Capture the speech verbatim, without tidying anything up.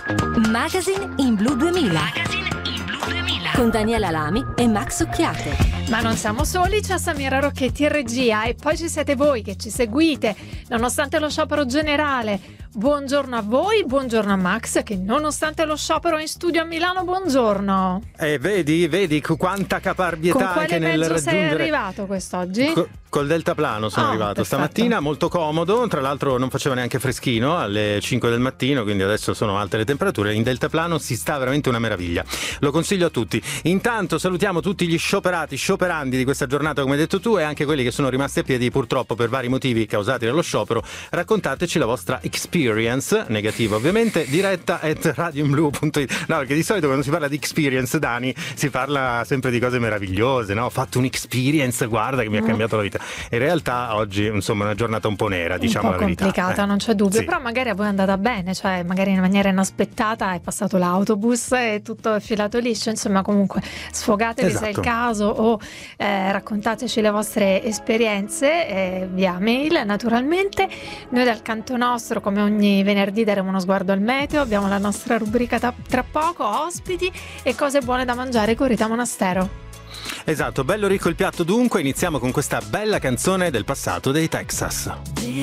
Magazine in Blu duemila. Magazine in Blu duemila. Con Daniela Lami e Max Occhiate. Ma non siamo soli, c'è Samira Rocchetti in regia e poi ci siete voi che ci seguite nonostante lo sciopero generale. Buongiorno a voi, buongiorno a Max che nonostante lo sciopero in studio a Milano, buongiorno. E eh, vedi, vedi quanta caparbietà anche nel raggiungere. Con quale mezzo sei arrivato quest'oggi? Co- col deltaplano sono oh, arrivato perfetto. Stamattina, molto comodo, tra l'altro non faceva neanche freschino alle cinque del mattino, quindi adesso sono alte le temperature, in deltaplano si sta veramente una meraviglia, lo consiglio a tutti. Intanto salutiamo tutti gli scioperati, scioperandi di questa giornata come hai detto tu e anche quelli che sono rimasti a piedi purtroppo per vari motivi causati dallo sciopero. Raccontateci la vostra experience, negativa ovviamente, diretta at radioinblu punto it. No, perché di solito quando si parla di experience, Dani, si parla sempre di cose meravigliose, no? Ho fatto un'experience, guarda che mi ha cambiato la vita. In realtà oggi insomma è una giornata un po' nera, diciamo un po' la verità. complicata, eh. non c'è dubbio, Sì. Però magari a voi è andata bene, cioè magari in maniera inaspettata è passato l'autobus e tutto è filato liscio, insomma comunque sfogatevi Esatto. se è il caso o eh, raccontateci le vostre esperienze eh, via mail naturalmente. Noi dal canto nostro come ogni venerdì daremo uno sguardo al meteo, abbiamo la nostra rubrica tra, tra poco, ospiti e cose buone da mangiare con Rita Monastero. Esatto, bello ricco il piatto dunque, iniziamo con questa bella canzone del passato dei Texas.